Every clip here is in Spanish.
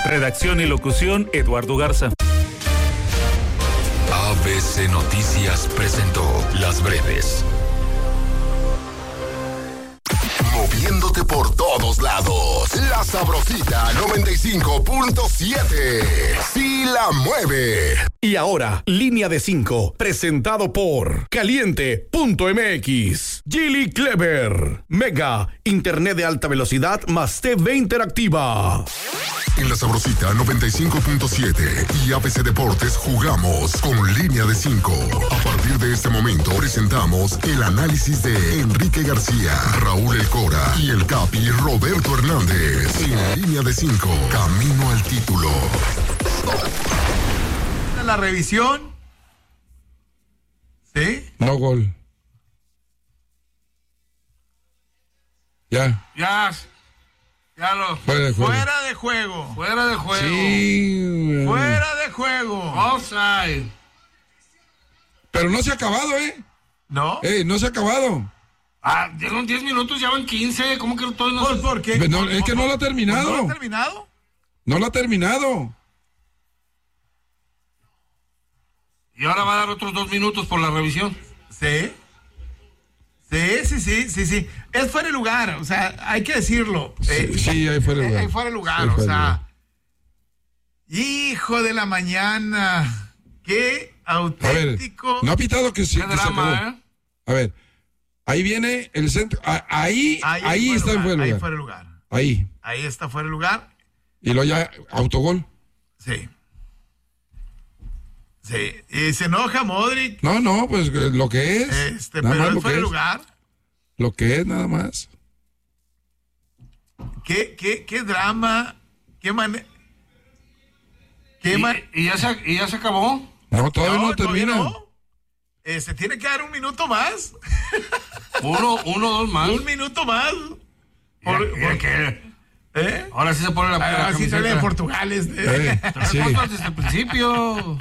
Redacción y locución, Eduardo Garza. ABC Noticias presentó Las Breves. Moviéndote por todos lados. La Sabrosita 95.7. Sí la mueve. Y ahora, Línea de 5, presentado por Caliente.mx. Gili Clever. Mega, internet de alta velocidad más TV interactiva. En La Sabrosita 95.7 y ABC Deportes jugamos con Línea de 5. A partir de este momento presentamos el análisis de Enrique García, Raúl El Cora y el Capi Roberto Hernández. En Línea de 5, camino al título. La revisión. ¿Sí? No gol. Ya. Ya lo. Fuera de juego. Fuera de juego. Fuera de juego. Sí. Fuera de juego. Offside. Pero no se ha acabado, ¿eh? ¿No? No se ha acabado. Dieron 10 minutos, ya van 15. ¿Cómo que todavía no Pues, se... ¿por qué? No, es que no lo ha terminado. ¿No lo ha terminado? No lo ha terminado. Y ahora va a dar otros 2 minutos por la revisión. Sí. Sí. Es fuera de lugar, o sea, hay que decirlo. Sí, ahí fuera de lugar. Ahí fuera de lugar, Ahí o fuera de sea. lugar. Hijo de la mañana. Qué auténtico. A ver, no ha pitado que sí. Qué drama, ¿eh? A ver, ahí viene el centro. Ahí está en fuera de lugar. Ahí fuera de lugar. Ahí está fuera de lugar. Y luego ya autogol. Sí. Y se enoja Modric. No, pues lo que es. Pero es fuera de lugar. Lo que es, nada más. Qué drama. ¿Y ya se acabó? No, todavía no termina. No. Se tiene que dar un minuto más. Uno, 2 más. Un minuto más. Ahora sí se pone la Ahora sí sale de Portugal. Sí. Desde el principio.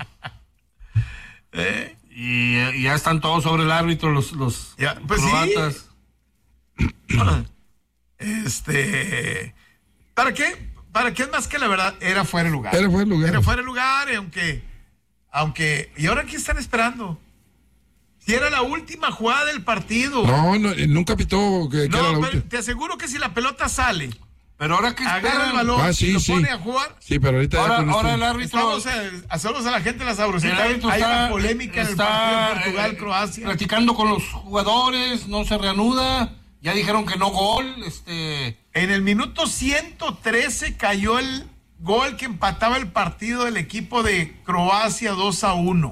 Y ya están todos sobre el árbitro, los pues croatas. Sí. ¿Para qué? ¿Para qué? Es más que la verdad, era fuera de lugar. Era fuera de lugar, aunque ¿y ahora qué están esperando? Si era la última jugada del partido. No, nunca pitó que era la última. Te aseguro que si la pelota sale, pero ahora que agarra el balón y lo pone a jugar. Sí, pero ahorita ahora el árbitro. Hacemos a la gente la sabrosita. Hay una polémica en el partido de Portugal-Croacia. Platicando con los jugadores, no se reanuda. Ya dijeron que no gol. En el minuto 113 cayó el gol que empataba el partido del equipo de Croacia 2-1.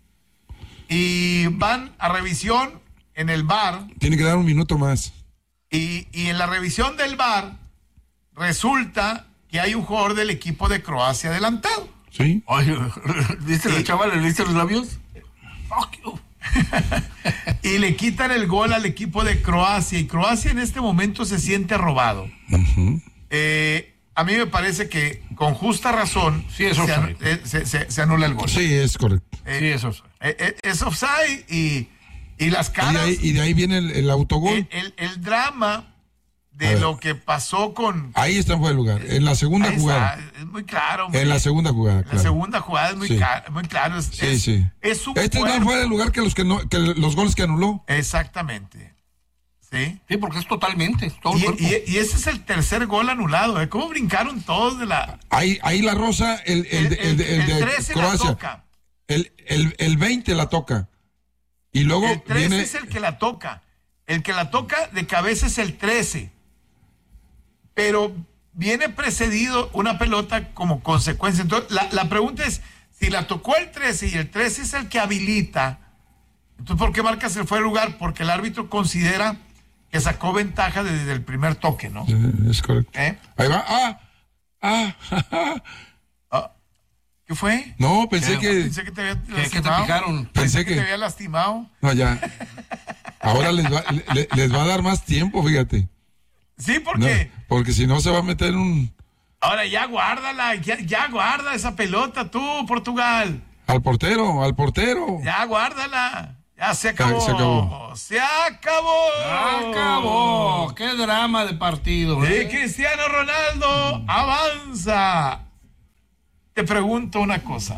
Y van a revisión en el VAR. Tiene que dar un minuto más. Y en la revisión del VAR resulta que hay un jugador del equipo de Croacia adelantado. Sí. Ay, ¿viste la chava? ¿Le viste los labios? Fuck you. Y le quitan el gol al equipo de Croacia. Y Croacia en este momento se siente robado. Uh-huh. A mí me parece que con justa razón sí, se anula el gol. Sí, es correcto. Sí, es offside. Es offside y las caras. Y de ahí viene el autogol. El drama de lo que pasó con. Ahí está fuera de lugar. En la segunda jugada. Es muy claro. Hombre. En la segunda jugada. La segunda jugada es muy claro. Sí. Es un este está fuera de lugar que los goles que anuló. Exactamente. Sí. Sí, porque es totalmente. Todo y ese es el tercer gol anulado. ¿Cómo brincaron todos de la. Ahí la rosa, el de 13 Croacia. la toca. El 20 la toca. Y luego el 13 viene. Es el que la toca. El que la toca de cabeza es el 13. Pero viene precedido una pelota como consecuencia. Entonces, la pregunta es, si la tocó el 13 y el 13 es el que habilita, entonces ¿por qué marcas el fuera de lugar? Porque el árbitro considera que sacó ventaja desde el primer toque, ¿no? Es correcto. Ahí va. ¿Qué fue? No, pensé que te había lastimado. ¿Qué te picaron? Pensé que te había lastimado. No, ya. Ahora les va a dar más tiempo, fíjate. Sí, ¿por qué? Porque si no se va a meter un. Ahora ya guárdala, ya guarda esa pelota tú, Portugal. Al portero. Ya guárdala. Ya se acabó. Se acabó. Qué drama de partido. Cristiano Ronaldo avanza te pregunto una cosa.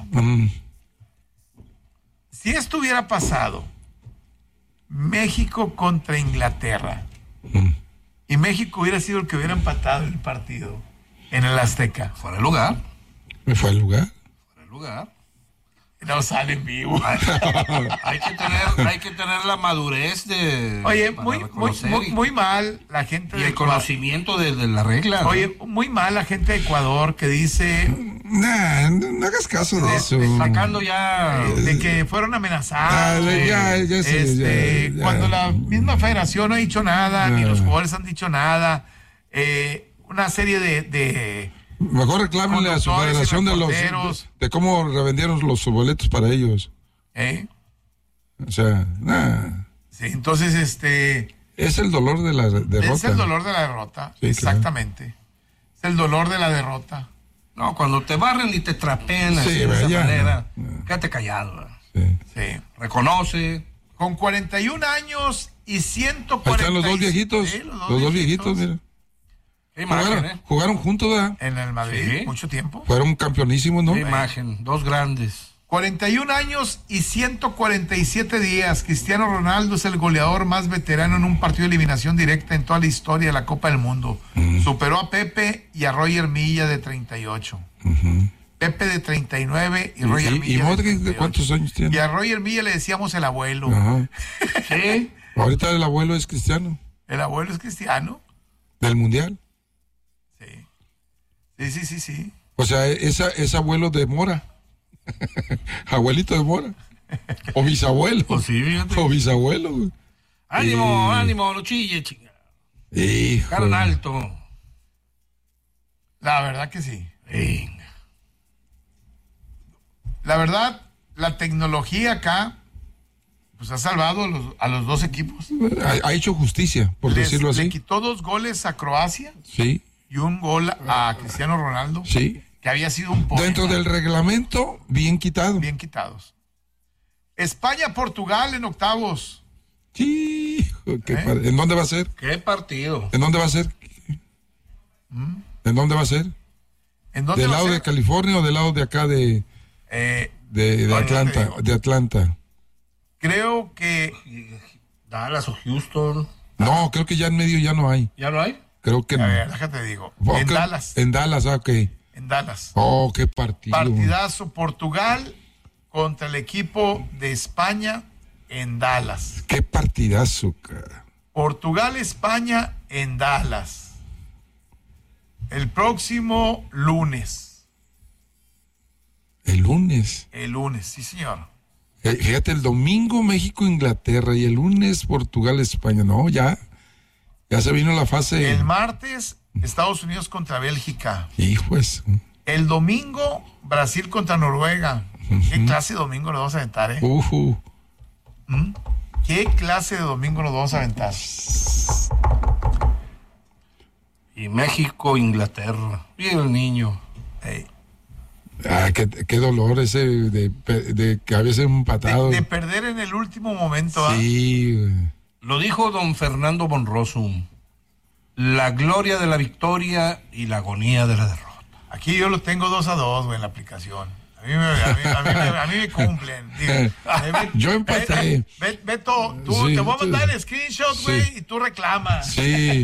Si esto hubiera pasado, México contra Inglaterra, y México hubiera sido el que hubiera empatado el partido en el Azteca. Fuera de lugar. ¿Me fue al lugar? Fuera de lugar. No sale en vivo. Hay que tener la madurez de. Oye, muy mal la gente y el conocimiento de la regla. Oye, muy mal la gente de Ecuador que dice. No hagas caso de eso. Sacando ya. De que fueron amenazados. Cuando la misma federación no ha dicho nada, ni los jugadores han dicho nada. Una serie de mejor reclámenle a su federación de cómo revendieron los boletos para ellos. O sea, Sí, entonces es el dolor de la derrota. Es el dolor de la derrota, sí, exactamente. Claro. Es el dolor de la derrota. No, cuando te barren y te trapean así, de esa manera, quédate callado. Sí. Reconoce. Con 41 años y 140. Ahí están los dos viejitos. Sí, los dos viejitos, mira. Jugaron juntos, ¿verdad? En el Madrid, mucho tiempo. Fueron campeonísimos, ¿no? Qué imagen, dos grandes. 41 años y 147 días. Cristiano Ronaldo es el goleador más veterano en un partido de eliminación directa en toda la historia de la Copa del Mundo. Superó a Pepe y a Roger Milla de 38. Pepe de 39 y Roger Milla. ¿Y Modric de cuántos años tiene? Y a Roger Milla le decíamos el abuelo. ¿Sí? Ahorita el abuelo es Cristiano. ¿El abuelo es Cristiano? ¿Del Mundial? Sí. O sea, es abuelo de Mora. Abuelito de Mora. O bisabuelo. O bisabuelo, güey. Ánimo, no chille, chinga. Carón alto. La verdad que sí. La verdad, la tecnología acá pues ha salvado a los dos equipos. Ha hecho justicia, por decirlo así. Le quitó 2 goles a Croacia. Sí. Y un gol a Cristiano Ronaldo. Sí. Que había sido un poema. Dentro del reglamento, bien quitado. Bien quitados. España-Portugal en octavos. Sí. ¿En dónde va a ser? ¿Qué partido? ¿En dónde va a ser? ¿En dónde va a ser? ¿Del lado de California o del lado de acá de Atlanta? De Atlanta. Creo que Dallas o Houston. No, creo que ya en medio ya no hay. ¿Ya no hay? Creo que no. A ver, déjate digo. En Dallas. En Dallas, ok. En Dallas. Oh, qué partido. Partidazo. Portugal contra el equipo de España en Dallas. Qué partidazo, cara. Portugal-España en Dallas. El próximo lunes. ¿El lunes? El lunes, sí, señor. Fíjate, el domingo México-Inglaterra y el lunes Portugal-España. No, ya se vino la fase. El martes Estados Unidos contra Bélgica. Hijos. El domingo Brasil contra Noruega. ¿Qué clase de domingo nos vamos a aventar, ¿Qué clase de domingo nos vamos a aventar? Y México-Inglaterra. Y el niño. Qué dolor ese de que a veces empatado. De perder en el último momento. Sí. Lo dijo don Fernando Bonrosum. La gloria de la victoria y la agonía de la derrota. Aquí yo lo tengo 2-2, güey, en la aplicación. A mí me cumplen. Digo, yo empaté. Beto, tú te voy a mandar el screenshot, güey, y tú reclamas. Sí.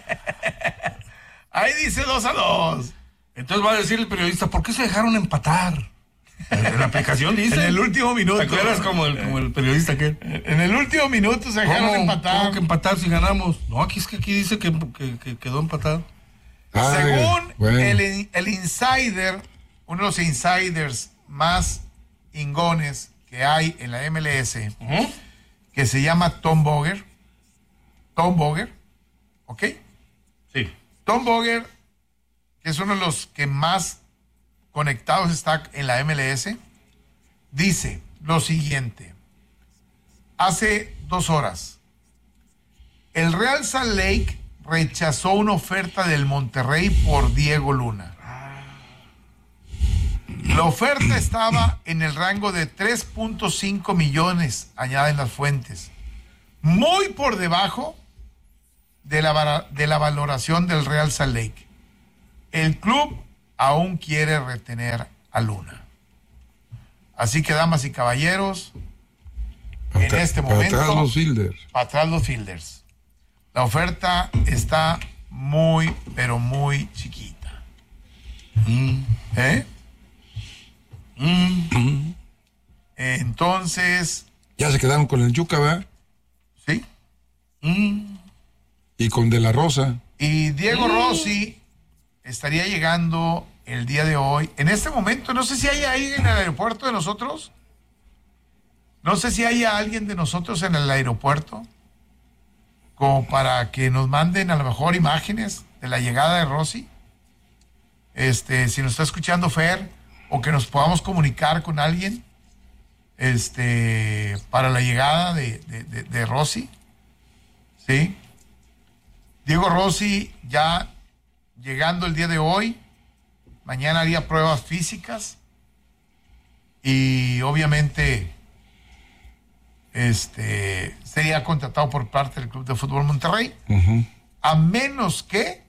Ahí dice 2-2. Entonces va a decir el periodista, ¿por qué se dejaron empatar? En la aplicación dice. En el último minuto. ¿Te acuerdas como el periodista que? En el último minuto se dejaron empatar. ¿Cómo que empatar si ganamos? No, aquí dice que quedó empatado. Según el insider, uno de los insiders más ingones que hay en la MLS, que se llama Tom Boger. ¿Ok? Sí. Tom Boger, que es uno de los que más conectados está en la MLS, dice lo siguiente. Hace 2 horas, el Real Salt Lake rechazó una oferta del Monterrey por Diego Luna. La oferta estaba en el rango de 3.5 millones, añaden las fuentes, muy por debajo de la valoración del Real Salt Lake. El club aún quiere retener a Luna. Así que, damas y caballeros, en este momento... Para atrás los fielders. Para atrás los fielders. La oferta está muy, pero muy chiquita. Entonces... Ya se quedaron con el Yuca, ¿verdad? Sí. Y con De La Rosa. Y Diego Rossi estaría llegando el día de hoy. En este momento, no sé si hay ahí en el aeropuerto de nosotros. No sé si hay alguien de nosotros en el aeropuerto. Como para que nos manden a lo mejor imágenes de la llegada de Rossi. Si nos está escuchando Fer, o que nos podamos comunicar con alguien. Para la llegada de Rossi. ¿Sí? Diego Rossi ya llegando el día de hoy. Mañana haría pruebas físicas. Y obviamente sería contratado por parte del Club de Fútbol Monterrey. A menos que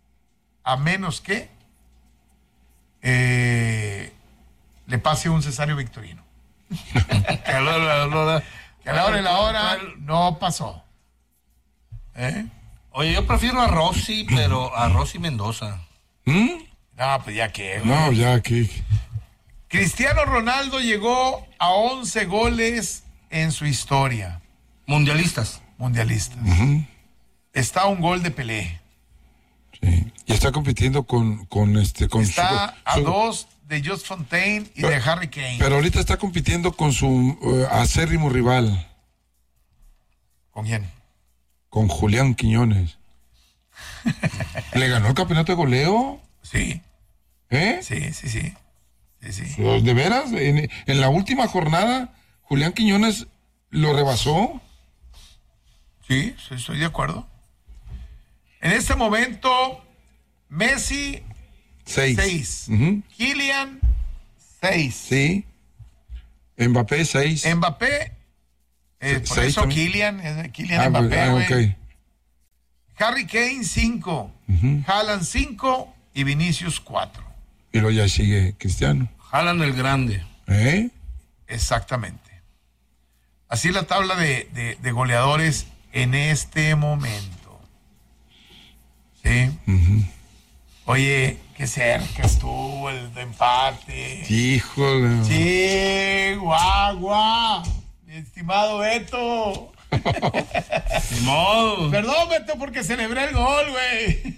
le pase un cesario victorino. Que a la hora no pasó. Oye, yo prefiero a Rossi, pero a Rossi Mendoza. No, pues ya que. No, ya que. Cristiano Ronaldo llegó a 11 goles en su historia. Mundialistas. Está a un gol de Pelé. Sí. Y está compitiendo con está a 2 de Just Fontaine y de Harry Kane. Pero ahorita está compitiendo con su acérrimo rival. ¿Con quién? Con Julián Quiñones. ¿Le ganó el campeonato de goleo? Sí. Sí. ¿De veras? En la última jornada, Julián Quiñones lo rebasó. Sí, estoy de acuerdo. En este momento, Messi 6. Kylian 6. Sí. Mbappé 6. Mbappé, por eso también. Kylian Mbappé, güey. Okay. Harry Kane 5. Haaland 5 y Vinicius 4. Y luego ya sigue Cristiano. Haaland el grande. Exactamente. Así la tabla de goleadores en este momento. ¿Sí? Oye, qué cerca estuvo el de empate. Híjole. Sí, guau. Mi estimado Beto. Ni modo. Perdón, Beto, porque celebré el gol, güey.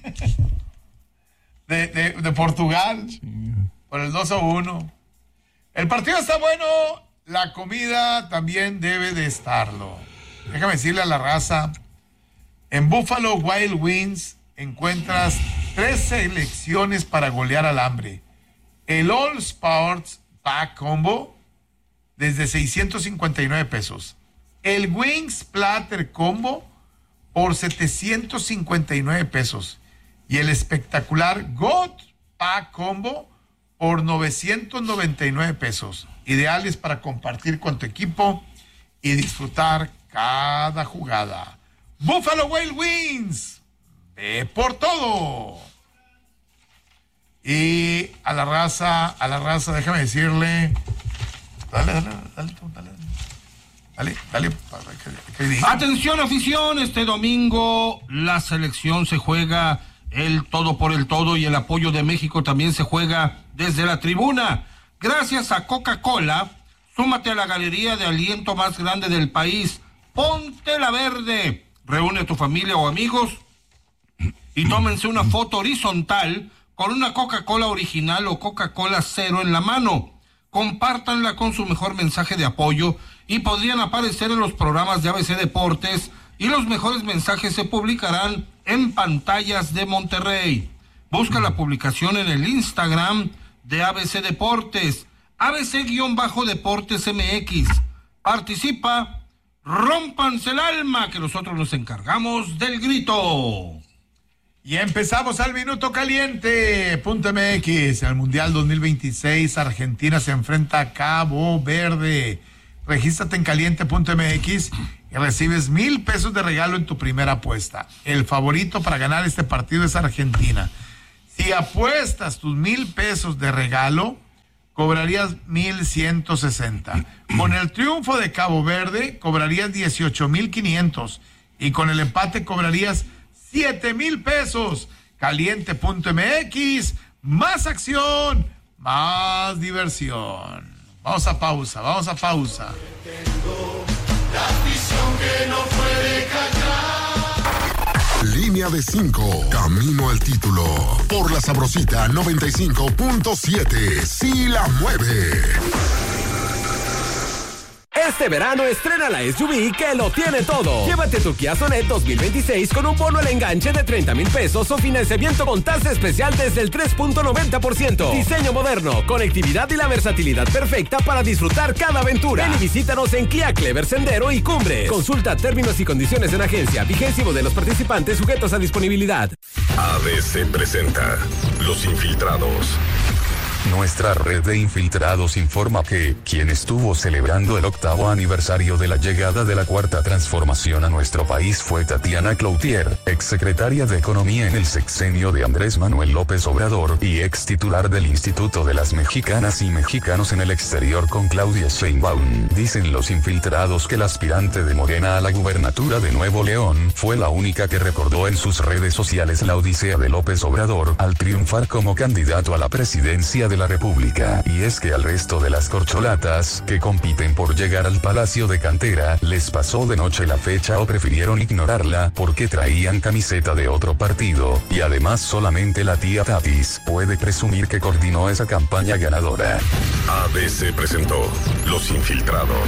De Portugal. Sí. Por el 2-1. El partido está bueno. La comida también debe de estarlo. Déjame decirle a la raza. En Buffalo Wild Wings encuentras 3 selecciones para golear al hambre. El All Sports Pack Combo desde 659 pesos. El Wings Platter Combo por 759 pesos. Y el espectacular God Pack Combo por 999 pesos. Ideales para compartir con tu equipo y disfrutar cada jugada. Buffalo Wild Wings. Ve por todo. Y a la raza, déjame decirle. Dale. Atención, afición, este domingo la selección se juega el todo por el todo y el apoyo de México también se juega desde la tribuna. Gracias a Coca-Cola, súmate a la galería de aliento más grande del país. Ponte la verde. Reúne a tu familia o amigos y tómense una foto horizontal con una Coca-Cola original o Coca-Cola Cero en la mano. Compártanla con su mejor mensaje de apoyo y podrían aparecer en los programas de ABC Deportes y los mejores mensajes se publicarán en pantallas de Monterrey. Busca la publicación en el Instagram de ABC Deportes, ABC-Deportes MX. Participa, rómpanse el alma, que nosotros nos encargamos del grito. Y empezamos al minuto caliente. .mx, al Mundial 2026, Argentina se enfrenta a Cabo Verde. Regístrate en caliente.mx y recibes 1,000 pesos de regalo en tu primera apuesta. El favorito para ganar este partido es Argentina. Si apuestas tus 1,000 pesos de regalo, cobrarías 1,160. Con el triunfo de Cabo Verde, cobrarías 18,500. Y con el empate cobrarías 7,000 pesos. Caliente.mx, más acción, más diversión. Vamos a pausa. La afición que no puede callar. Línea de 5, camino al título. Por la Sabrosita 95.7, sí la mueve. Este verano estrena la SUV que lo tiene todo. Llévate tu Kia Sonet 2026 con un bono al enganche de 30,000 pesos o financiamiento con tasa especial desde el 3.90%. Diseño moderno, conectividad y la versatilidad perfecta para disfrutar cada aventura. Ven y visítanos en Kia Clever Sendero y Cumbres. Consulta términos y condiciones en agencia. Vigencia y modelos participantes sujetos a disponibilidad. ABC presenta Los Infiltrados. Nuestra red de infiltrados informa que quien estuvo celebrando el 8º aniversario de la llegada de la Cuarta Transformación a nuestro país fue Tatiana Cloutier, exsecretaria de Economía en el sexenio de Andrés Manuel López Obrador y ex titular del Instituto de las Mexicanas y Mexicanos en el Exterior con Claudia Sheinbaum. Dicen los infiltrados que la aspirante de Morena a la gubernatura de Nuevo León fue la única que recordó en sus redes sociales la odisea de López Obrador al triunfar como candidato a la presidencia de la República. Y es que al resto de las corcholatas que compiten por llegar al Palacio de Cantera les pasó de noche la fecha o prefirieron ignorarla porque traían camiseta de otro partido, y además solamente la tía Tatis puede presumir que coordinó esa campaña ganadora. ABC presentó Los Infiltrados.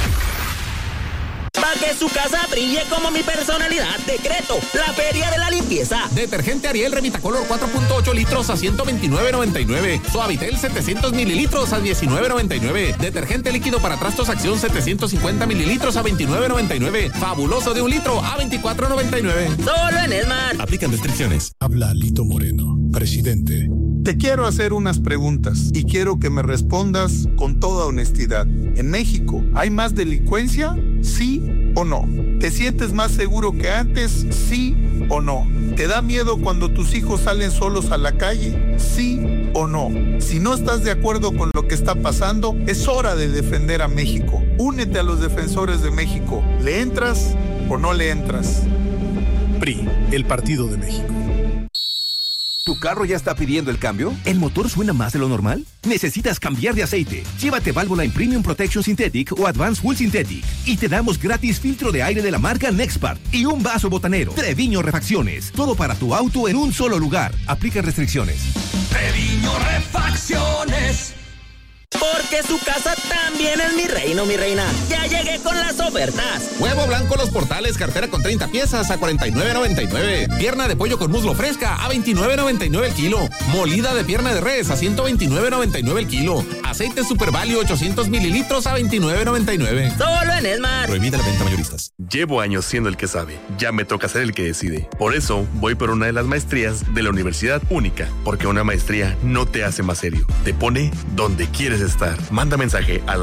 Para que su casa brille como mi personalidad, decreto la Feria de la Limpieza. Detergente Ariel Revitacolor 4.8 litros a $129.99. Suavitel 700 mililitros a $19.99. Detergente líquido para trastos Acción 750 mililitros a $29.99. Fabuloso de 1 litro a $24.99. Solo en Esmar. Aplican restricciones. Habla Lito Moreno, presidente. Te quiero hacer unas preguntas y quiero que me respondas con toda honestidad. ¿En México hay más delincuencia? ¿Sí o no? ¿Te sientes más seguro que antes? ¿Sí o no? ¿Te da miedo cuando tus hijos salen solos a la calle? ¿Sí o no? Si no estás de acuerdo con lo que está pasando, es hora de defender a México. Únete a los defensores de México. ¿Le entras o no le entras? PRI, el Partido de México. ¿Tu carro ya está pidiendo el cambio? ¿El motor suena más de lo normal? ¿Necesitas cambiar de aceite? Llévate válvula en Premium Protection Synthetic o Advanced Full Synthetic y te damos gratis filtro de aire de la marca Nexpart y un vaso botanero. Treviño Refacciones. Todo para tu auto en un solo lugar. Aplica restricciones. Treviño Refacciones. Porque su casa también es mi reino, mi reina. Ya llegué con las ofertas. Huevo blanco Los Portales, cartera con 30 piezas a $49.99. Pierna de pollo con muslo fresca a $29.99 el kilo. Molida de pierna de res a $129.99 el kilo. Aceite Super Value 800 mililitros a $29.99. Solo en Esmar. Prohibida la venta mayoristas. Llevo años siendo el que sabe. Ya me toca ser el que decide. Por eso voy por una de las maestrías de la Universidad Única. Porque una maestría no te hace más serio. Te pone donde quieres estar. Manda mensaje al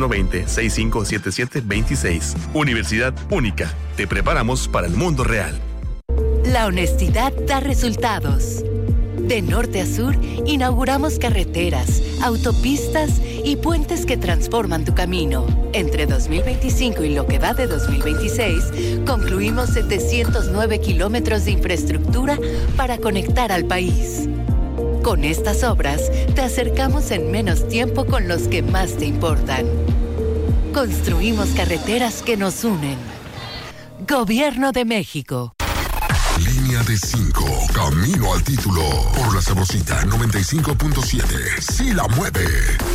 8120-657726. Universidad Única. Te preparamos para el mundo real. La honestidad da resultados. De norte a sur, inauguramos carreteras, autopistas y puentes que transforman tu camino. Entre 2025 y lo que va de 2026, concluimos 709 kilómetros de infraestructura para conectar al país. Con estas obras, te acercamos en menos tiempo con los que más te importan. Construimos carreteras que nos unen. Gobierno de México. Línea de 5, camino al título. Por la Sabrosita 95.7, sí la mueve.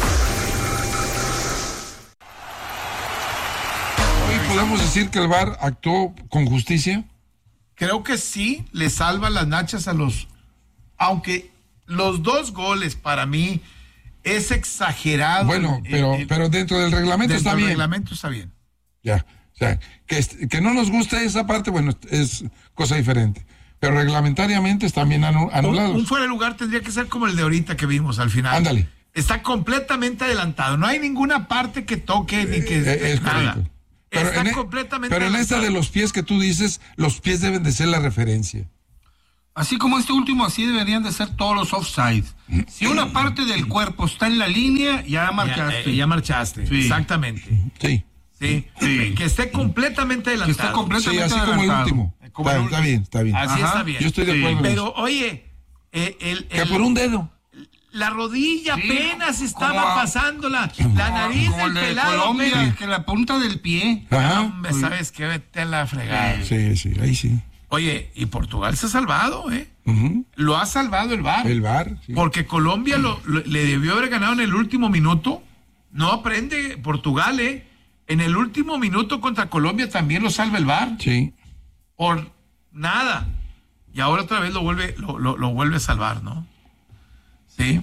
¿Podemos decir que el VAR actuó con justicia? Creo que sí, le salva las nachas a los... Aunque los 2 goles para mí es exagerado. Bueno, pero dentro del reglamento está bien. Dentro del reglamento está bien. Ya, o sea, que no nos gusta esa parte, bueno, es cosa diferente. Pero reglamentariamente están bien anulados. Un fuera de lugar tendría que ser como el de ahorita que vimos al final. Ándale. Está completamente adelantado. No hay ninguna parte que toque ni que es nada. Correcto. Está completamente pero en adelantado. esta de los pies que tú dices, los pies deben de ser la referencia. Así como este último, así deberían de ser todos los offside. Si una parte del cuerpo está en la línea, ya marchaste. Ya marchaste, sí. Exactamente. Sí. Sí. Que esté completamente adelantado. Que esté completamente así adelantado. Como el último. Está bien. Así está bien. Yo estoy de acuerdo. Pero, oye, que por un dedo. La rodilla apenas estaba pasando la nariz del pelado. Colombia, que la punta del pie. Ajá. Hombre, ¿sabes qué? Vete a la fregada. Sí, ahí sí. Oye, y Portugal se ha salvado, ¿eh? Lo ha salvado el VAR. El VAR, sí. Porque Colombia le debió haber ganado en el último minuto. No aprende Portugal, ¿eh? En el último minuto contra Colombia también lo salva el VAR. Sí. Por nada. Y ahora otra vez lo vuelve a salvar, ¿no? Sí.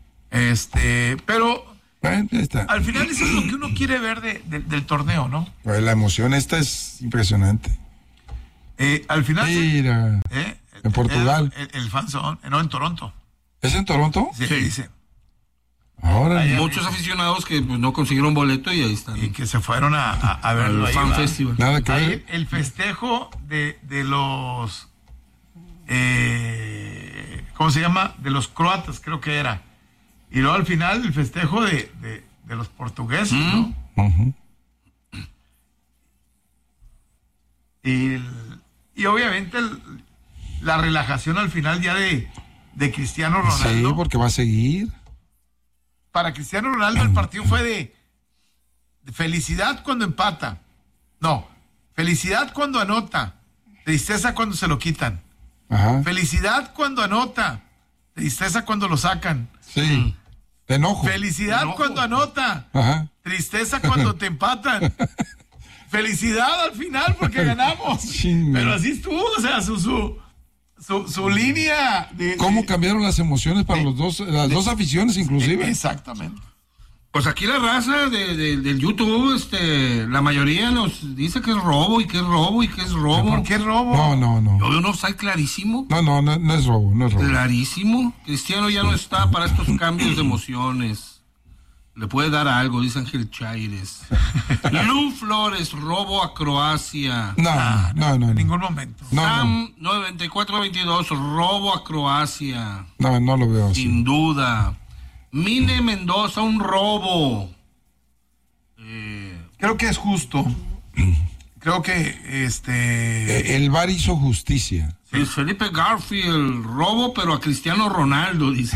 Pero bueno, ya está. Al final eso es lo que uno quiere ver del torneo, ¿no? Pues la emoción esta es impresionante. Al final. Mira. En Portugal. El fanzone, no, en Toronto. ¿Es en Toronto? Sí. Dice. Ahora. Hay muchos aficionados que pues, no consiguieron boleto y ahí están. Y que se fueron a verlo. Al Fan Festival. Nada que ver. El festejo de los. ¿Cómo se llama? De los croatas, creo que era. Y luego al final el festejo de los portugueses, ¿no? Y obviamente la relajación al final ya de Cristiano Ronaldo. Sí, porque va a seguir. Para Cristiano Ronaldo el partido fue de felicidad cuando empata. No, felicidad cuando anota. Tristeza cuando se lo quitan. Ajá. Felicidad cuando anota. Tristeza cuando lo sacan. Sí. De enojo. Felicidad cuando anota. Ajá. Tristeza cuando te empatan. Felicidad al final porque ganamos. Sí, pero así estuvo, o sea, su línea de... ¿Cómo cambiaron las emociones para las dos aficiones inclusive? Exactamente. Pues aquí la raza del YouTube, la mayoría nos dice que es robo y que es robo y que es robo. ¿Por qué robo? No. Yo veo un offside clarísimo. No es robo, no es robo. Clarísimo. Cristiano ya no está para estos cambios de emociones. Le puede dar algo, dice Ángel Chaires. Lu Flores, robo a Croacia. No. En ningún momento. Sam 9422, robo a Croacia. No lo veo así. Sin duda. Mine Mendoza, un robo. Creo que es justo. Creo que el VAR hizo justicia. Sí, Felipe Garfield, robo, pero a Cristiano Ronaldo, dice.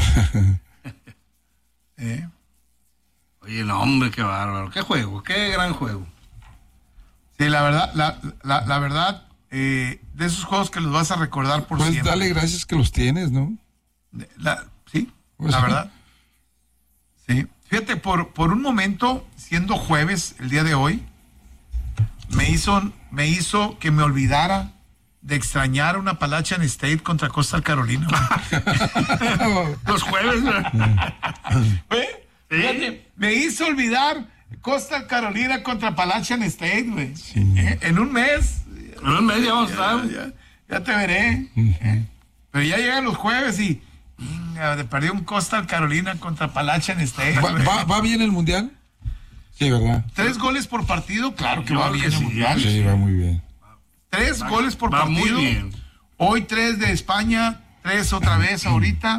Oye, no, hombre, qué bárbaro. Qué juego, qué gran juego. Sí, la verdad, de esos juegos que los vas a recordar por siempre. Pues dale gracias que los tienes, ¿no? Sí, pues la verdad. Sí. Fíjate, por un momento, siendo jueves, el día de hoy, me hizo que me olvidara de extrañar una Appalachian State contra Coastal Carolina. Los jueves, Fíjate, me hizo olvidar Coastal Carolina contra Appalachian State, güey. Sí. En un mes. En un mes ya vamos a estar. Ya te veré. Pero ya llegan los jueves y perdió un Coastal Carolina contra Appalachian State. ¿Va bien el mundial? Sí, ¿verdad? 3 goles por partido, claro que va bien el mundial. Sí, va muy bien. 3 goles por partido. Muy bien. Hoy 3 de España, 3 otra vez ahorita.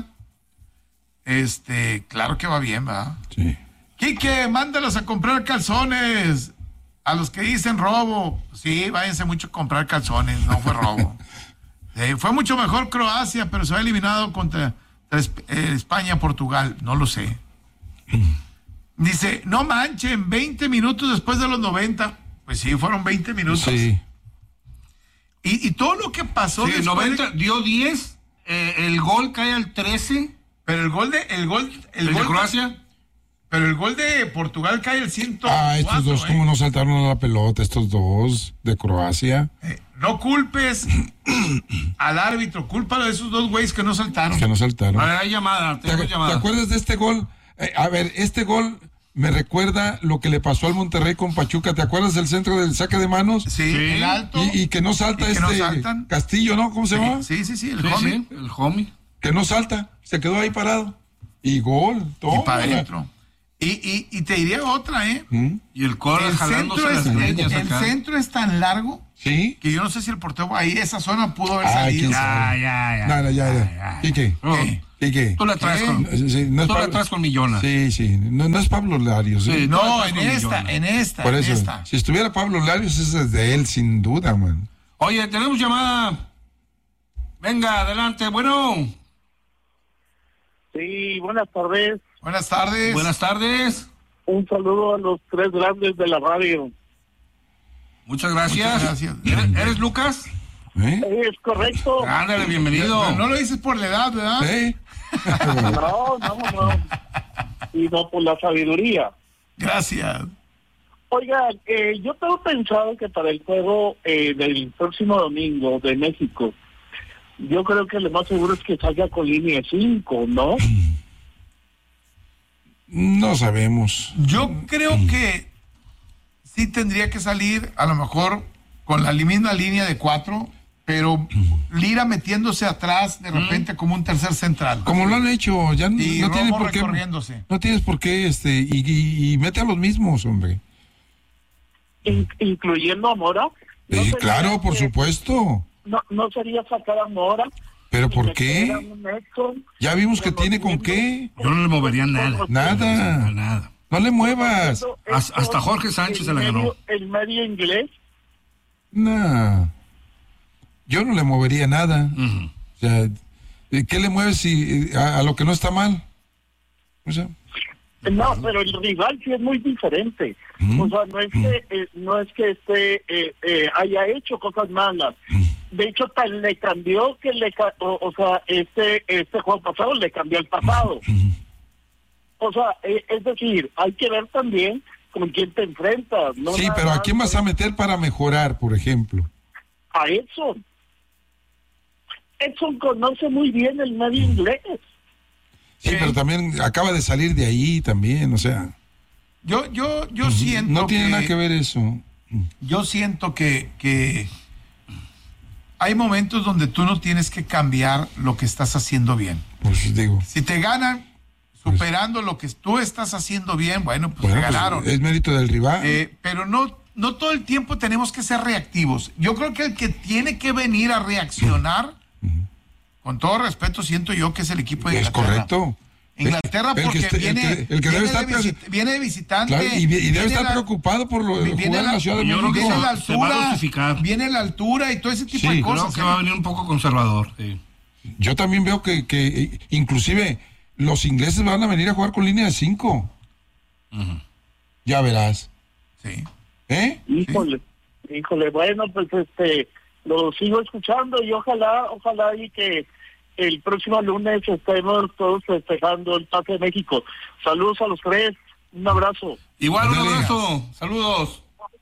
Claro que va bien, ¿verdad? Sí. Quique, mándalos a comprar calzones. A los que dicen robo. Sí, váyanse mucho a comprar calzones. No fue robo. Fue mucho mejor Croacia, pero se ha eliminado contra España, Portugal. No lo sé. Dice, no manchen, 20 minutos después de los 90. Pues sí, fueron 20 minutos. Sí. Y todo lo que pasó después... 90 dio 10, el gol cae al 13. Pero el gol de Croacia. Pero el gol de Portugal cae al 104. Estos dos, ¿cómo no saltaron a la pelota? Estos dos de Croacia. No culpes al árbitro, cúlpalo de esos dos güeyes que no saltaron. A ver, hay llamada, ¿Te acuerdas de este gol? Este gol me recuerda lo que le pasó al Monterrey con Pachuca. ¿Te acuerdas del centro del saque de manos? Sí. El alto. Y que no salta Castillo, ¿no? ¿Cómo se llama? Sí, el homie. El homie. Que no salta, se quedó ahí parado. Y gol, todo. Y para adentro. Y te diría otra, ¿eh? Y el Cora jalándose las greñas acá. El centro es tan largo, ¿sí? Que yo no sé si el portero ahí, esa zona pudo haber salido. Ya. ¿Qué? Tú la traes con, la traes con Millona. Sí. No es Pablo Larios. Sí, no, en esta. Por eso, si estuviera Pablo Larios, esa es de él, sin duda, man. Oye, tenemos llamada. Venga, adelante. Bueno. Sí, buenas tardes. Buenas tardes. Buenas tardes. Un saludo a los tres grandes de la radio. Muchas gracias. ¿Eres Lucas? Es correcto. Ándale, bienvenido. No lo dices por la edad, ¿verdad? No. Y no por la sabiduría. Gracias. Oiga, yo tengo pensado que para el juego del próximo domingo de México, yo creo que lo más seguro es que salga con línea 5, ¿no? No sabemos. Yo creo que sí tendría que salir, a lo mejor, con la misma línea de 4, pero Lira metiéndose atrás de repente como un tercer central. Como lo han hecho, ya no tiene por qué. Recorriéndose. No tienes por qué, y mete a los mismos, hombre. Incluyendo a Mora. Claro, por supuesto. No sería sacar a Mora. ¿Pero por qué? Ya vimos que tiene con qué. Yo no le movería nada. Nada. No le muevas. Hasta Jorge Sánchez se la ganó. ¿El medio inglés? No. Yo no le movería nada. O sea, ¿qué le mueves a lo que no está mal? O sea. No, pero el rival sí es muy diferente. O sea, no es que haya hecho cosas malas. De hecho, tal le cambió que este juego pasado le cambió el pasado. O sea, es decir, hay que ver también con quién te enfrentas. No sí, pero ¿a quién vas a meter para mejorar, por ejemplo? A Edson. Edson conoce muy bien el medio inglés. Sí, pero también acaba de salir de ahí también, o sea. Yo siento no tiene nada que ver eso. Yo siento que hay momentos donde tú no tienes que cambiar lo que estás haciendo bien. Pues digo. Si te ganan superando lo que tú estás haciendo bien, bueno, te ganaron. Pues es mérito del rival. Pero no todo el tiempo tenemos que ser reactivos. Yo creo que el que tiene que venir a reaccionar, con todo respeto, siento yo que es el equipo de Inglaterra. Es correcto. Inglaterra, porque viene de visitante. Claro, y debe estar preocupado por lo de jugar en la Ciudad de México. Viene la altura y todo ese tipo de cosas. Creo que va a venir un poco conservador. Sí. Yo también veo que inclusive los ingleses van a venir a jugar con línea de 5. Ya verás. Sí. Híjole, bueno, pues lo sigo escuchando y ojalá y que el próximo lunes estemos todos festejando el pase de México. Saludos a los tres, un abrazo. Igual, un abrazo, saludos.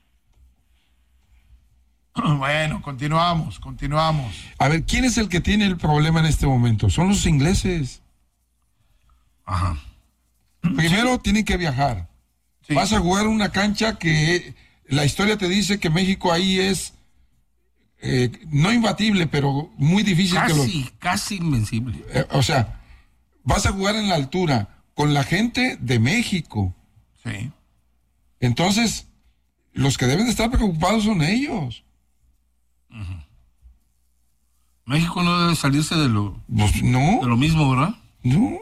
Bueno, continuamos. A ver, ¿quién es el que tiene el problema en este momento? Son los ingleses. Ajá. Primero tienen que viajar. Sí. Vas a jugar una cancha que la historia te dice que México ahí es no imbatible, pero muy difícil. Casi invencible. O sea, vas a jugar en la altura con la gente de México. Sí. Entonces, los que deben de estar preocupados son ellos. México no debe salirse de lo mismo, ¿verdad? No.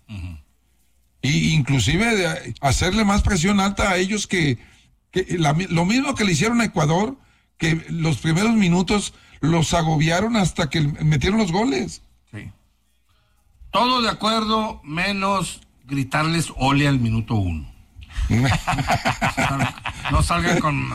Y inclusive de hacerle más presión alta a ellos que lo mismo que le hicieron a Ecuador, que los primeros minutos los agobiaron hasta que metieron los goles. Sí. Todo de acuerdo, menos gritarles ole al minuto 1. No salgan con...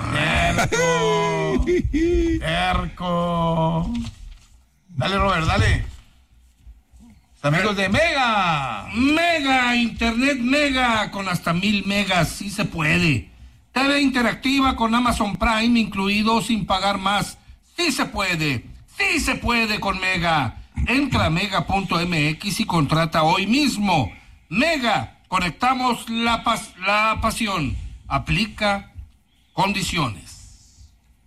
Erco. Dale, Robert, dale. Amigos de Mega. Mega, Internet Mega, con hasta 1000 megas, sí se puede. TV interactiva con Amazon Prime incluido sin pagar más. Sí se puede con Mega. Entra a mega.mx y contrata hoy mismo. Mega, conectamos la pasión. Aplica condiciones.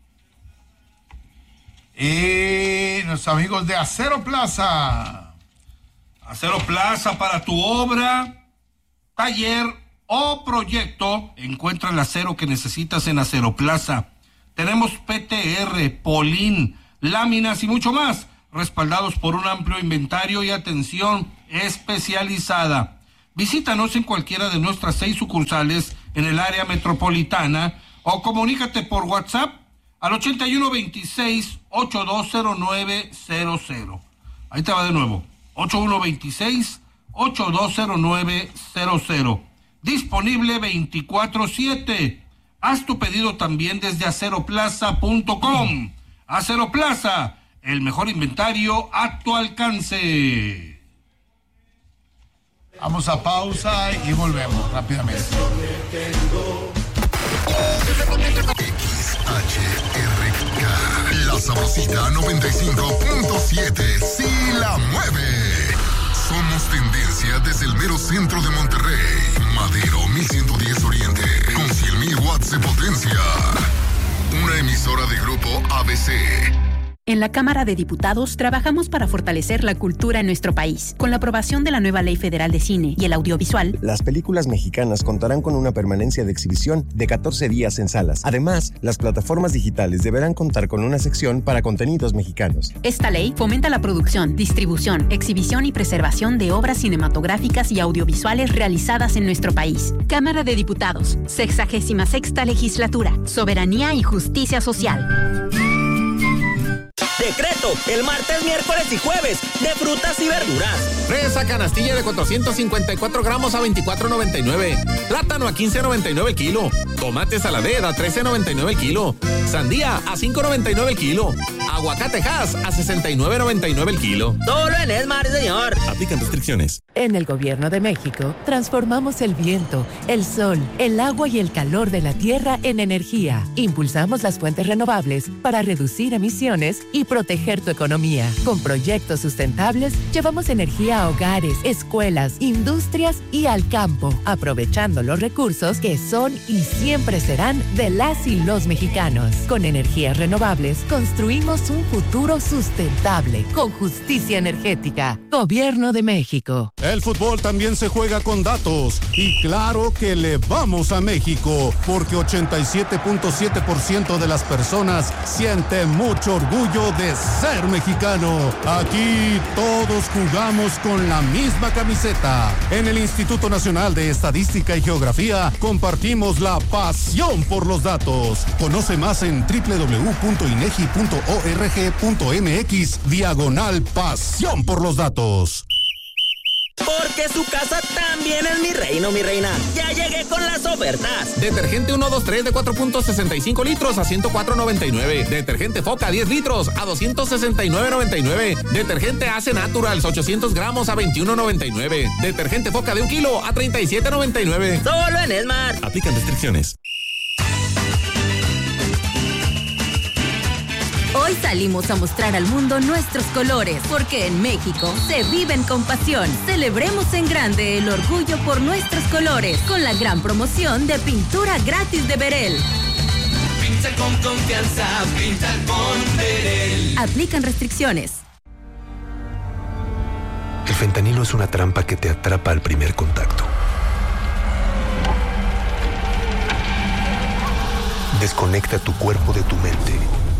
Los amigos de Acero Plaza. Acero Plaza para tu obra, taller o proyecto, encuentra el acero que necesitas en Aceroplaza. Tenemos PTR, Polín, láminas y mucho más, respaldados por un amplio inventario y atención especializada. Visítanos en cualquiera de nuestras 6 sucursales en el área metropolitana o comunícate por WhatsApp al 8126-820900. Ahí te va de nuevo, 8126-820900. Disponible 24/7. Haz tu pedido también desde aceroplaza.com. Aceroplaza, el mejor inventario a tu alcance. Vamos a pausa y volvemos rápidamente. XHRK, La Sabrosita 95.7, sí la mueve. Somos tendencia desde el mero centro de Monterrey. Madero 1110 Oriente, con 100,000 watts de potencia. Una emisora de Grupo ABC. En la Cámara de Diputados trabajamos para fortalecer la cultura en nuestro país. Con la aprobación de la nueva Ley Federal de Cine y el Audiovisual, las películas mexicanas contarán con una permanencia de exhibición de 14 días en salas. Además, las plataformas digitales deberán contar con una sección para contenidos mexicanos. Esta ley fomenta la producción, distribución, exhibición y preservación de obras cinematográficas y audiovisuales realizadas en nuestro país. Cámara de Diputados, 66ª Legislatura, Soberanía y Justicia Social. Decreto, el martes, miércoles y jueves, de frutas y verduras. Fresa canastilla de 454 gramos a $24.99. Plátano a $15.99 el kilo. Tomate saladera a $13.99 el kilo. Sandía a $5.99 el kilo. Aguacate Hass a $69.99 el kilo. Solo en Esmar, señor. Aplican restricciones. En el Gobierno de México, transformamos el viento, el sol, el agua y el calor de la tierra en energía. Impulsamos las fuentes renovables para reducir emisiones y proteger tu economía. Con proyectos sustentables, llevamos energía a hogares, escuelas, industrias y al campo, aprovechando los recursos que son y siempre serán de las y los mexicanos. Con energías renovables, construimos un futuro sustentable, con justicia energética. Gobierno de México. El fútbol también se juega con datos. Y claro que le vamos a México, porque 87.7% de las personas siente mucho orgullo de ser mexicano. Aquí todos jugamos con la misma camiseta. En el Instituto Nacional de Estadística y Geografía compartimos la pasión por los datos. Conoce más en www.inegi.org.mx/pasión por los datos. Porque su casa también es mi reino, mi reina. Ya llegué con las ofertas. Detergente 123 de 4.65 litros a $104.99. Detergente Foca 10 litros a $269.99. Detergente Ace Naturals 800 gramos a $21.99. Detergente Foca de 1 kilo a $37.99. Solo en Esmar. Aplican restricciones. Hoy salimos a mostrar al mundo nuestros colores, porque en México se viven con pasión. Celebremos en grande el orgullo por nuestros colores, con la gran promoción de pintura gratis de Berel. Pinta con confianza, pinta con Berel. Aplican restricciones. El fentanilo es una trampa que te atrapa al primer contacto. Desconecta tu cuerpo de tu mente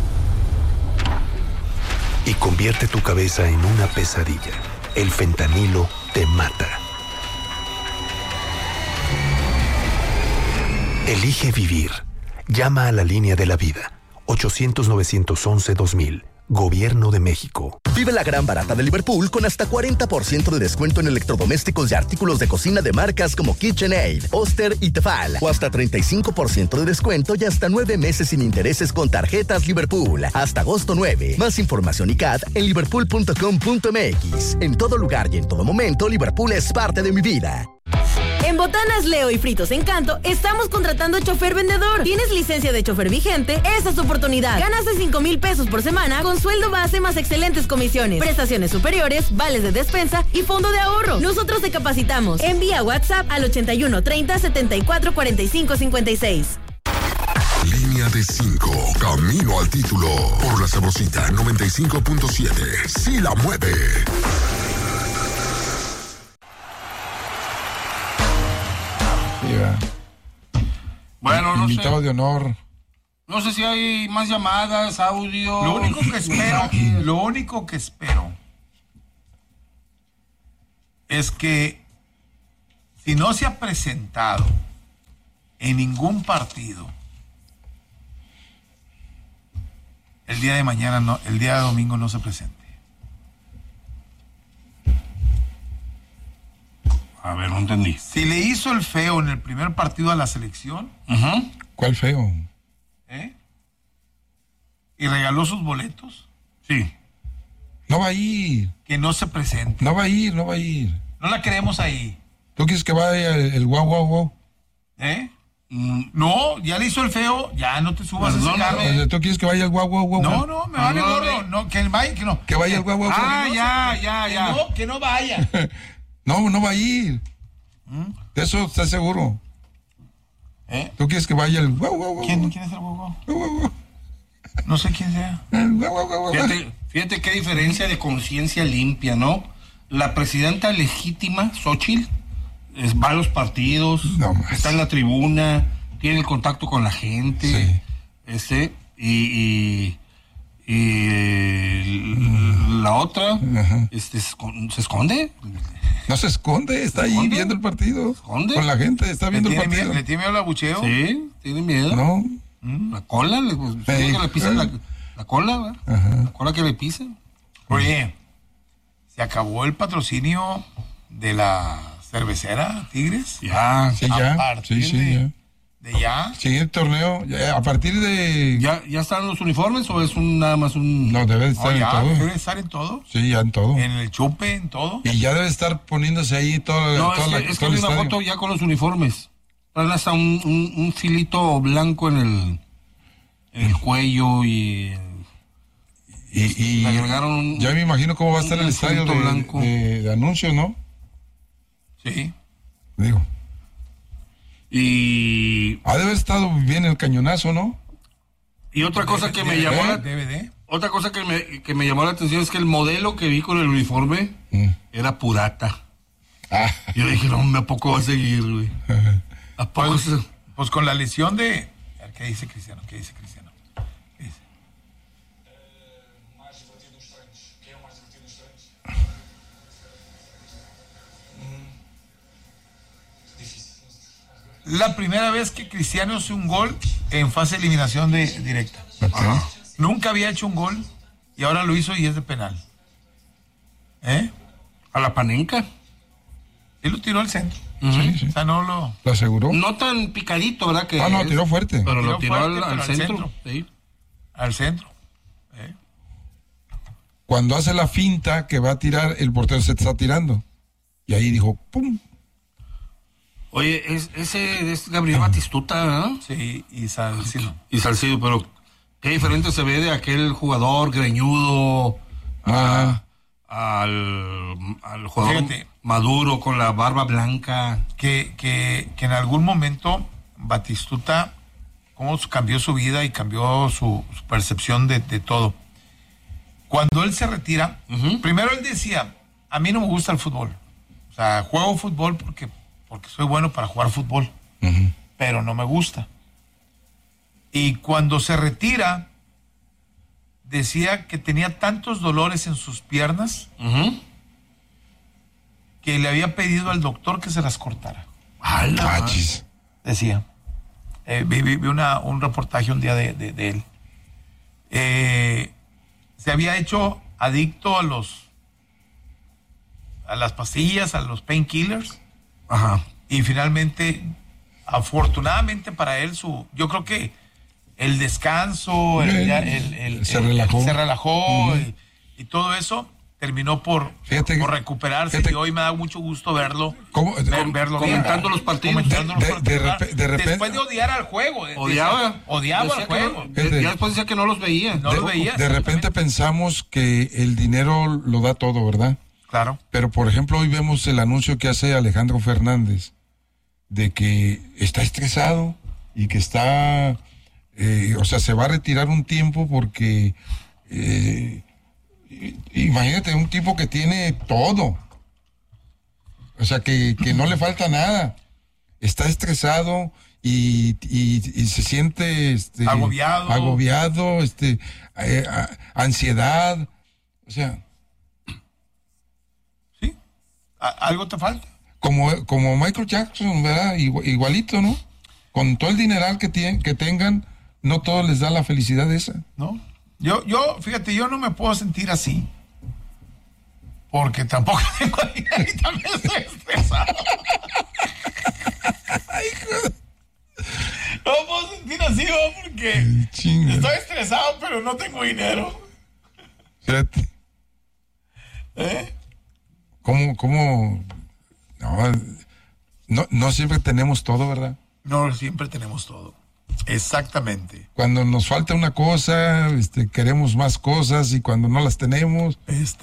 y convierte tu cabeza en una pesadilla. El fentanilo te mata. Elige vivir. Llama a la línea de la vida. 800-911-2000. Gobierno de México. Vive la gran barata de Liverpool con hasta 40% de descuento en electrodomésticos y artículos de cocina de marcas como KitchenAid, Oster y Tefal. O hasta 35% de descuento y hasta 9 meses sin intereses con tarjetas Liverpool. Hasta agosto 9. Más información y CAT en liverpool.com.mx. En todo lugar y en todo momento, Liverpool es parte de mi vida. En Botanas Leo y Fritos Encanto estamos contratando chofer vendedor. ¿Tienes licencia de chofer vigente? Esa es tu oportunidad. Ganas de 5,000 pesos por semana con sueldo base más excelentes comisiones, prestaciones superiores, vales de despensa y fondo de ahorro. Nosotros te capacitamos. Envía WhatsApp al 81 30 74 45 56. Línea de 5, camino al título. Por la Sabrosita 95.7, sí la mueve. Bueno, no sé. Invitado de honor. No sé si hay más llamadas, audio. Lo único que espero es que si no se ha presentado en ningún partido el día de mañana, no, el día de domingo no se presente. A ver, no entendí. Si le hizo el feo en el primer partido a la selección. ¿Cuál feo? Y regaló sus boletos. Sí. No va a ir. Que no se presente. No va a ir. No la queremos ahí. ¿Tú quieres que vaya el guau? No, ya le hizo el feo, ya no te subas a ese carro. ¿Tú quieres que vaya el guau? No, me vale gorro. No, que vaya, que no. Que vaya el guau. Ya. Que no vaya. No va a ir. De eso estás seguro. ¿Tú quieres que vaya el guau? ¿Quién es el guau? No sé quién sea. Fíjate qué diferencia de conciencia limpia, ¿no? La presidenta legítima, Xóchitl, va a los partidos, está en la tribuna, tiene el contacto con la gente, y la otra se esconde. No se esconde, está ahí viendo el partido. Con la gente, está viendo el partido. ¿Le tiene miedo al abucheo? Sí, tiene miedo. No. La cola, que le pisen la cola, ¿verdad? La cola que le pisen. Oye, se acabó el patrocinio de la cervecera Tigres. Ya. ¿De ya? Siguiente torneo, a partir de... ¿Ya están los uniformes o es nada más un...? No, debe estar en todo. ¿Debe estar en todo? Sí, ya en todo. En el chupe, en todo. Y ya debe estar poniéndose ahí toda es que vi una foto ya con los uniformes. Traen hasta un filito blanco en el cuello y agregaron ya me imagino cómo va a estar el estadio de anuncios, ¿no? Sí. Digo. Y ha de haber estado bien el cañonazo, ¿no? Y otra cosa que me llamó que me llamó la atención es que el modelo que vi con el uniforme era Purata. Yo dije, no, ¿a poco va a seguir, güey? ¿A poco pues con la lesión de... ¿Qué dice Cristiano? ¿Qué dice? La primera vez que Cristiano hace un gol en fase de eliminación directa. Nunca había hecho un gol y ahora lo hizo y es de penal. A la Panenka. Él lo tiró al centro. Sí. O sea, no lo aseguró. No tan picadito, ¿verdad? No, tiró fuerte. Pero lo tiró al centro. Sí. Al centro. Cuando hace la finta que va a tirar, el portero se está tirando. Y ahí dijo, ¡pum! Oye, ese es Gabriel Batistuta, ¿no? Sí, y Salcido. Pero qué diferente se ve de aquel jugador greñudo al jugador maduro con la barba blanca. Que en algún momento Batistuta, cómo cambió su vida y cambió su percepción de todo. Cuando él se retira, primero él decía, a mí no me gusta el fútbol. O sea, juego fútbol porque soy bueno para jugar fútbol, pero no me gusta. Y cuando se retira, decía que tenía tantos dolores en sus piernas que le había pedido al doctor que se las cortara. Decía. Vi un reportaje un día de él. Se había hecho adicto a las pastillas, a los painkillers. Y finalmente, afortunadamente para él, yo creo que el descanso, se relajó, y todo eso terminó por recuperarse. Y hoy me da mucho gusto verlo. Verlo comentando los partidos. De repente, después de odiar al juego. Odiaba al juego. Ya después decía que no los veía. De repente pensamos que el dinero lo da todo, ¿verdad? Claro. Pero, por ejemplo, hoy vemos el anuncio que hace Alejandro Fernández de que está estresado y que está, se va a retirar un tiempo porque, imagínate, un tipo que tiene todo. O sea, que no le falta nada. está estresado y se siente agobiado, ansiedad, o sea, sí, algo te falta. Como Michael Jackson, ¿verdad? Igualito, ¿no? Con todo el dineral que tengan, no todos les da la felicidad esa. No, yo, fíjate, yo no me puedo sentir así, porque tampoco tengo dinero y también estoy estresado. No me puedo sentir así, ¿no? Porque estoy estresado, pero no tengo dinero. Fíjate. ¿Cómo? No siempre tenemos todo, ¿verdad? No siempre tenemos todo. Exactamente. Cuando nos falta una cosa, queremos más cosas, y cuando no las tenemos,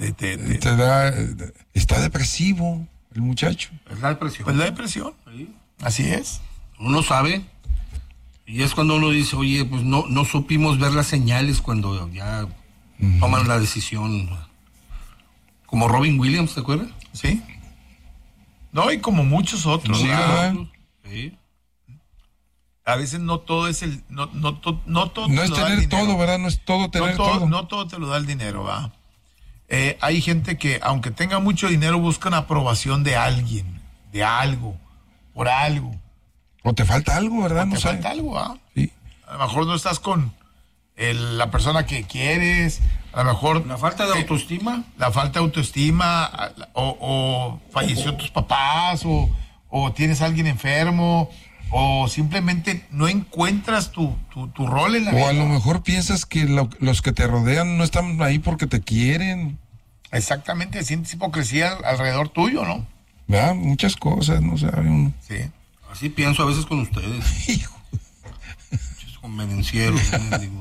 está depresivo el muchacho. Es la depresión. Pues la depresión. Sí. Así es. Uno sabe, y es cuando uno dice, oye, pues no supimos ver las señales cuando ya toman la decisión. Como Robin Williams, ¿te acuerdas? Sí. No, y como muchos otros. Sí, ¿verdad? Sí. A veces no todo es el... No todo no es tener todo, ¿verdad? No es todo tener todo. No todo te lo da el dinero, ¿va? Hay gente que, aunque tenga mucho dinero, buscan aprobación de alguien, de algo, por algo. O te falta algo, ¿verdad? Te falta algo, ¿va? Sí. A lo mejor no estás con la persona que quieres, a lo mejor... La falta de autoestima. La falta de autoestima, o falleció tus papás, o tienes a alguien enfermo, o simplemente no encuentras tu rol en la vida. O a lo mejor piensas que los que te rodean no están ahí porque te quieren. Exactamente, sientes hipocresía alrededor tuyo, ¿no? ¿Verdad? Muchas cosas, no sabe uno. Sí. Así pienso a veces con ustedes. Hijo. Muchos convenencieros, ¿no? Digo.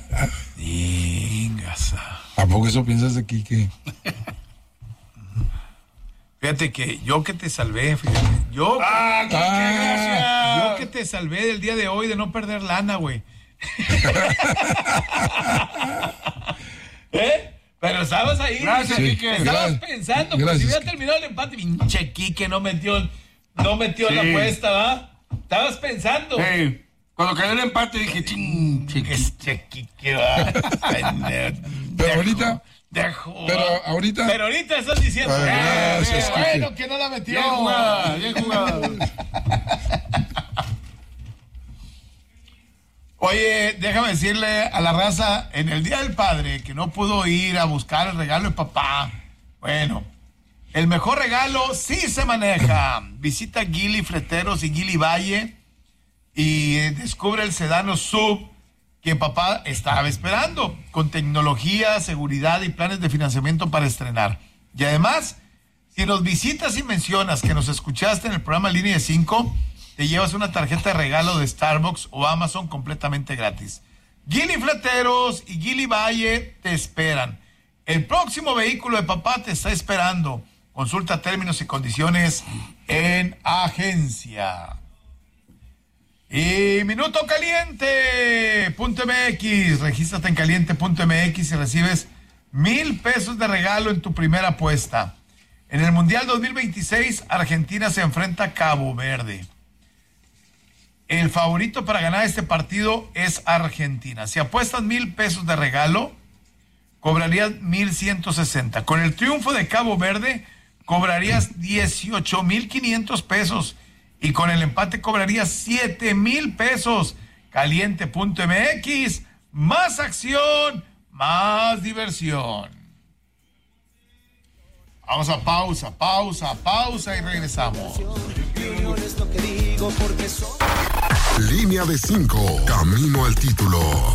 ¿A poco eso piensas de Quique? Fíjate que yo que te salvé, yo que te salvé del día de hoy de no perder lana, güey. Pero estabas ahí. Gracias, Quique. Estabas pensando, pues si hubiera terminado el empate, pinche Quique no metió la apuesta, ¿va? Estabas pensando. Hey, cuando cayó el empate dije, Quique, va. Pero ahorita... Pero ahorita estás diciendo bueno, que no la metió. Bien jugada. Oye, déjame decirle a la raza, en el Día del Padre, que no pudo ir a buscar el regalo de papá. Bueno, el mejor regalo sí se maneja. Visita Gili Freteros y Gili Valle y descubre el sedano SUV que papá estaba esperando, con tecnología, seguridad y planes de financiamiento para estrenar. Y además, si nos visitas y mencionas que nos escuchaste en el programa Línea de 5, te llevas una tarjeta de regalo de Starbucks o Amazon completamente gratis. Gili Fleteros y Gili Valle te esperan. El próximo vehículo de papá te está esperando. Consulta términos y condiciones en agencia. Y Minuto Caliente.mx, regístrate en caliente.mx y recibes 1,000 pesos de regalo en tu primera apuesta. En el Mundial 2026, Argentina se enfrenta a Cabo Verde. El favorito para ganar este partido es Argentina. Si apuestas 1,000 pesos de regalo, cobrarías 1,160. Con el triunfo de Cabo Verde, cobrarías 18,500 pesos. Y con el empate cobrarías 7,000 pesos. Caliente.mx, más acción, más diversión. Vamos a pausa y regresamos. Línea de 5, camino al título.